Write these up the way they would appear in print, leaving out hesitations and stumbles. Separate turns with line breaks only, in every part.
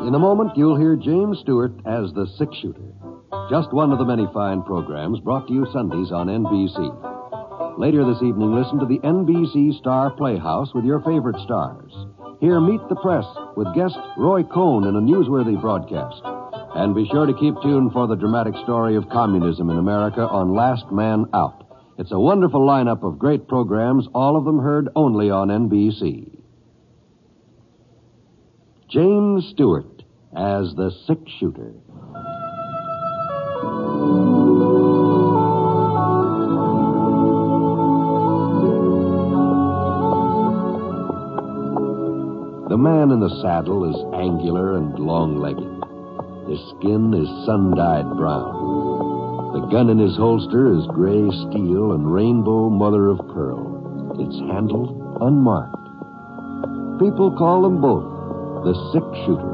In a moment, you'll hear James Stewart as the six-shooter. Just one of the many fine programs brought to you Sundays on NBC. Later this evening, listen to the NBC Star Playhouse with your favorite stars. Hear Meet the Press with guest Roy Cohn in a newsworthy broadcast. And be sure to keep tuned for the dramatic story of communism in America on Last Man Out. It's a wonderful lineup of great programs, all of them heard only on NBC. James Stewart as the six-shooter. The man in the saddle is angular and long-legged. His skin is sun-dyed brown. The gun in his holster is gray steel and rainbow mother of pearl. It's handled unmarked. People call them both the six-shooter.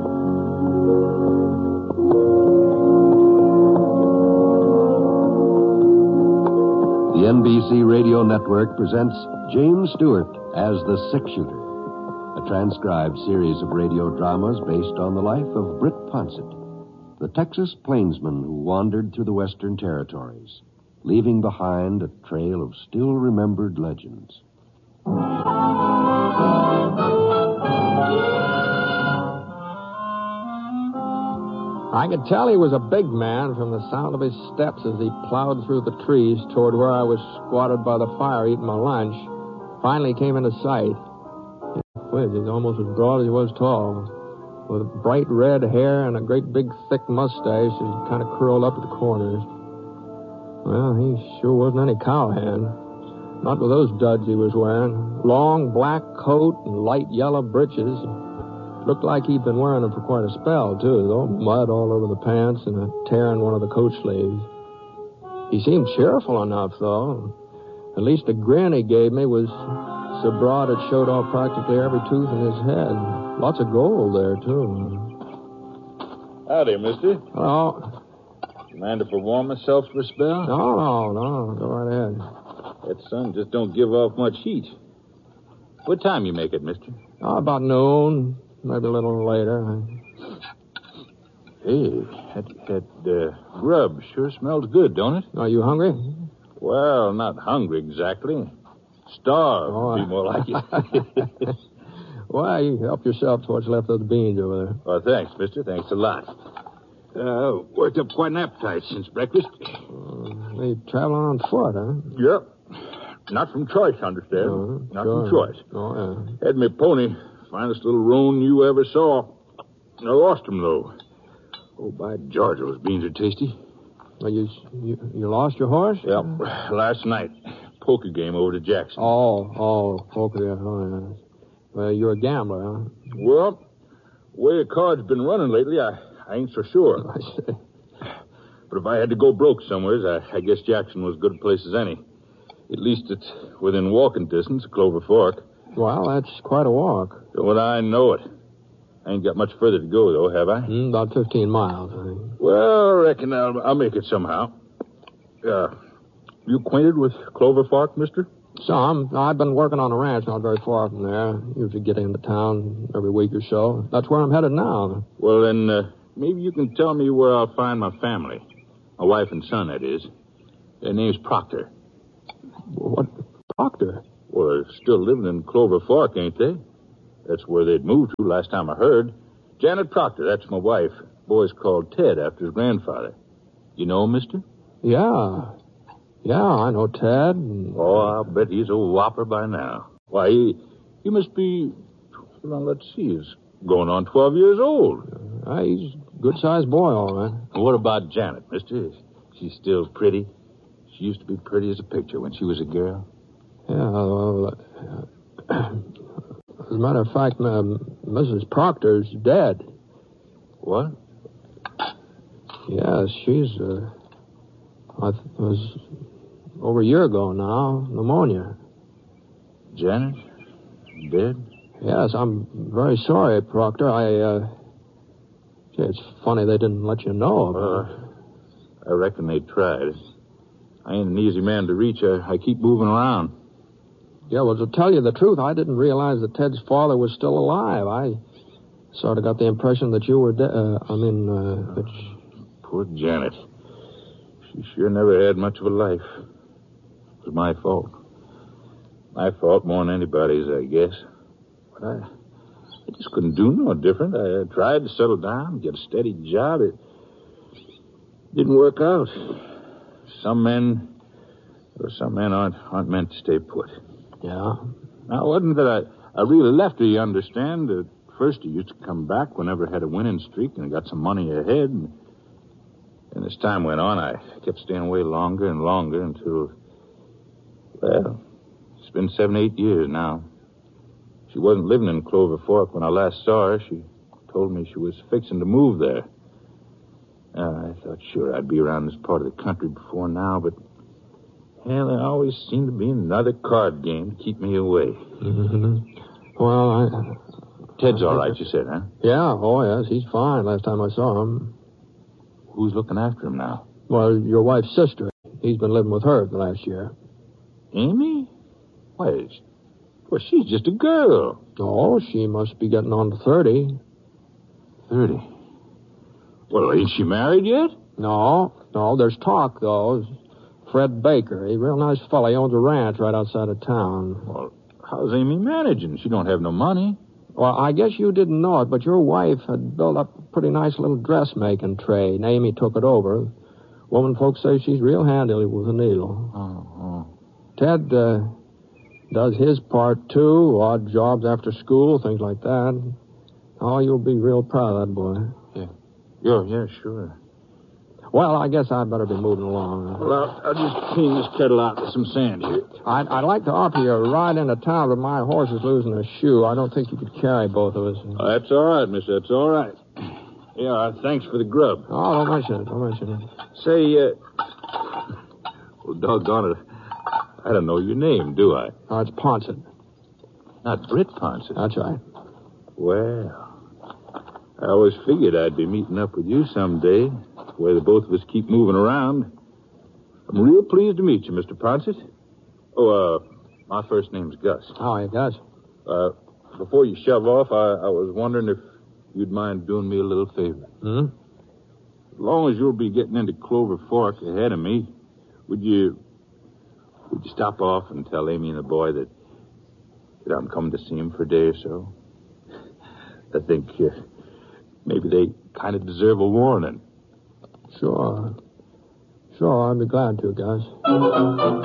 The NBC Radio Network presents James Stewart as the six-shooter, a transcribed series of radio dramas based on the life of Britt Ponsett, the Texas plainsman who wandered through the Western Territories, leaving behind a trail of still-remembered legends.
I could tell he was a big man from the sound of his steps as he plowed through the trees toward where I was squatted by the fire eating my lunch. Finally came into sight. He's almost as broad as he was tall, with bright red hair and a great big thick mustache that kind of curled up at the corners. Well, he sure wasn't any cowhand. Not with those duds he was wearing. Long black coat and light yellow breeches. Looked like he'd been wearing them for quite a spell, too, though. Mud all over the pants and a tear in one of the coat sleeves. He seemed cheerful enough, though. At least the grin he gave me was so broad it showed off practically every tooth in his head. Lots of gold there, too.
Howdy, mister.
Hello.
Mind if I warm myself for a spell?
No. Go right ahead.
That sun just don't give off much heat. What time you make it, mister?
About noon. Maybe a little later.
Hey, that grub sure smells good, don't it?
Are you hungry?
Well, not hungry exactly. Starved would be more like it.
Well, you help yourself to what's left of the beans over there.
Well, thanks, mister. Thanks a lot. Worked up quite an appetite since breakfast.
You traveling on foot, huh?
Yep. Not from choice, understand? Not
sure.
from choice.
Oh, yeah.
Had me pony. Finest little roan you ever saw. I lost him, though. Oh, by George, those beans are tasty.
Well, you lost your horse?
Yep. Last night. Poker game over to Jackson.
Oh, poker. Oh, yeah. Well, you're a gambler, huh?
Well, the way the card's been running lately, I ain't so sure.
I see.
But if I had to go broke somewheres, I guess Jackson was as good a place as any. At least it's within walking distance of Clover Fork.
Well, that's quite a walk.
Well, I know it. I ain't got much further to go, though, have I?
About 15 miles, I think.
Well, I reckon I'll make it somehow. You acquainted with Clover Fork, mister?
Some. I've been working on a ranch not very far from there. Usually get into town every week or so. That's where I'm headed now.
Well, then, maybe you can tell me where I'll find my family. My wife and son, that is. Their name's Proctor.
What? Proctor?
Well, they're still living in Clover Fork, ain't they? That's where they'd moved to last time I heard. Janet Proctor, that's my wife. Boy's called Ted after his grandfather. You know him, mister?
Yeah, I know Ted.
Oh, I'll bet he's a whopper by now. Why, he must be, well, let's see, he's going on 12 years old.
He's a good-sized boy, all right.
And what about Janet, mister? She's still pretty? She used to be pretty as a picture when she was a girl.
Yeah, well, as a matter of fact, Mrs. Proctor's dead.
What?
Yes, she's, was over a year ago now, pneumonia.
Janet? Dead?
Yes, I'm very sorry, Proctor. It's funny they didn't let you know about it.
I reckon they tried. I ain't an easy man to reach. I keep moving around.
Yeah, well, to tell you the truth, I didn't realize that Ted's father was still alive. I Sort of got the impression that you were
Poor Janet. She sure never had much of a life. It was my fault. My fault more than anybody's, I guess. But I just couldn't do no different. I tried to settle down, get a steady job. It didn't work out. Some men aren't meant to stay put.
Yeah?
Now, it wasn't that I really left her, you understand. At first, he used to come back whenever I had a winning streak and I got some money ahead. And as time went on, I kept staying away longer and longer until, well, it's been 7-8 years now. She wasn't living in Clover Fork when I last saw her. She told me she was fixing to move there. I thought sure I'd be around this part of the country before now, but, hell, there always seemed to be another card game to keep me away.
Mm-hmm. Well,
Ted's all right, you said, huh?
Yeah, oh, yes, he's fine last time I saw him.
Who's looking after him now?
Well, your wife's sister. He's been living with her the last year.
Amy? Why, well, she's just a girl.
Oh, she must be getting on to 30.
30? Well, ain't she married yet?
No, there's talk, though. Fred Baker, a real nice fella. He owns a ranch right outside of town.
Well, how's Amy managing? She don't have no money.
Well, I guess you didn't know it, but your wife had built up a pretty nice little dressmaking trade, and Amy took it over. Woman folks say she's real handy with a needle.
Oh.
Ted does his part, too, odd jobs after school, things like that. Oh, you'll be real proud of that boy.
Yeah, sure.
Well, I guess I'd better be moving along.
Well, I'll just clean this kettle out with some sand here.
I'd like to offer you a ride into town, but my horse is losing a shoe. I don't think you could carry both of us.
That's all right, mister. That's all right. Yeah, thanks for the grub.
Oh, don't mention it.
Say, well, doggone it. I don't know your name, do I?
Oh, it's Ponset.
Not Britt Ponset.
That's right.
Well, I always figured I'd be meeting up with you someday, where the both of us keep moving around. I'm real pleased to meet you, Mr. Ponset. Oh, my first name's Gus.
Oh, yeah, Gus.
Before you shove off, I was wondering if you'd mind doing me a little favor.
Hmm?
As long as you'll be getting into Clover Fork ahead of me, would you stop off and tell Amy and the boy that I'm coming to see him for a day or so? I think maybe they kind of deserve a warning.
Sure, I'd be glad to, Gus.